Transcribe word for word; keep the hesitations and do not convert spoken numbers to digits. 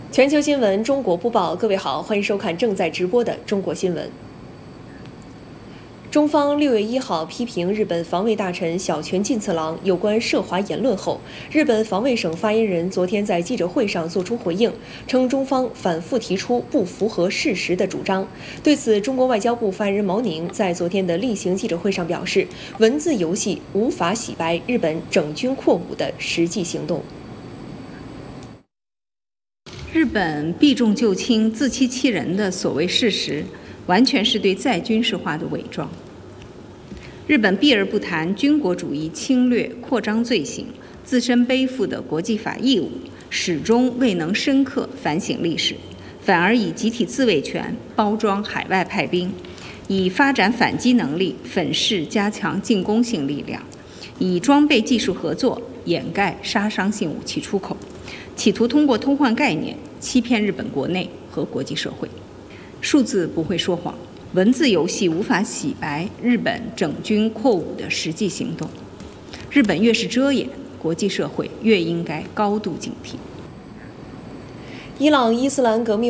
全球新闻中国播报，各位好，欢迎收看正在直播的中国新闻。中方六月一号批评日本防卫大臣小泉进次郎有关涉华言论后，日本防卫省发言人昨天在记者会上作出回应，称中方反复提出不符合事实的主张。对此，中国外交部发言人毛宁在昨天的例行记者会上表示，文字游戏无法洗白日本整军扩武的实际行动。 日本避重就轻、自欺欺人的所谓事实，完全是对再军事化的伪装。日本避而不谈军国主义侵略扩张罪行，自身背负的国际法义务，始终未能深刻反省历史，反而以集体自卫权包装海外派兵，以发展反击能力粉饰加强进攻性力量，以装备技术合作掩盖杀伤性武器出口，企图通过偷换概念欺骗日本国内和国际社会。数字不会说谎，文字游戏无法洗白日本整军扩武的实际行动。日本越是遮掩，国际社会越应该高度警惕。 伊朗伊斯兰革命